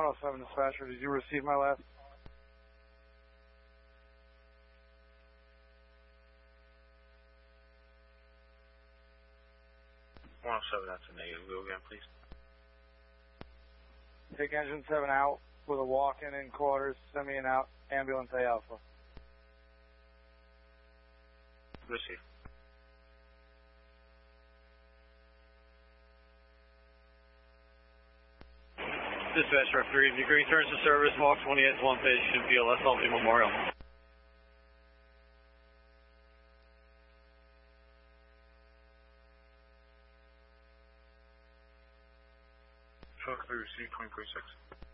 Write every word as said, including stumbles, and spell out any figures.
one oh seven dispatcher, did you receive my last? one oh seven, that's a negative. Go again, please. Take engine seven out with a walk-in in quarters, send me an out, ambulance A Alpha. Receive. Dispatcher three, if you returns to service, walk twenty-eight to one patient, P L S L V Memorial. Truck three, receive twenty forty-six.